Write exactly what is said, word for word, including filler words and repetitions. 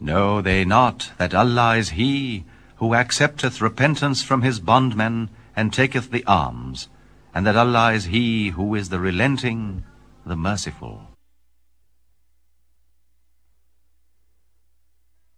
Know they not that Allah is He who accepteth repentance from His bondmen and taketh the alms, and that Allah is He who is the relenting, the merciful.